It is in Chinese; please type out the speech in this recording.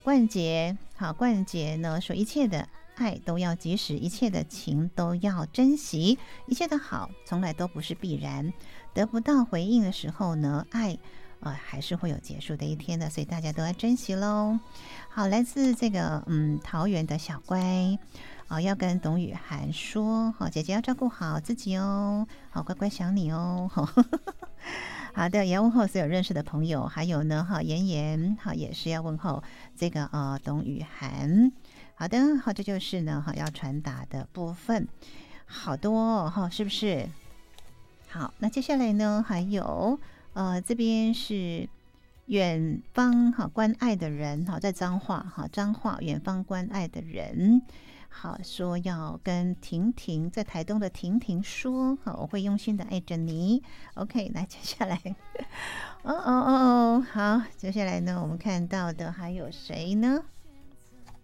冠杰，好，冠杰呢说一切的爱都要及时，一切的情都要珍惜，一切的好从来都不是必然，得不到回应的时候呢，爱还是会有结束的一天的，所以大家都要珍惜喽。好，来自这个桃园的小乖。要跟董雨涵说，好，姐姐要照顾好自己哦，好，乖乖想你哦。好的，也要问候所有认识的朋友，还有呢，妍妍，好，也是要问候这个董雨涵。好的，好，这就是呢，要传达的部分，好多哦，是不是？好，那接下来呢，还有这边是远方关爱的人，在彰化彰化远方关爱的人。好，说要跟婷婷在台东的婷婷说，好，我会用心的爱着你。OK， 来接下来，好，接下来呢，我们看到的还有谁呢？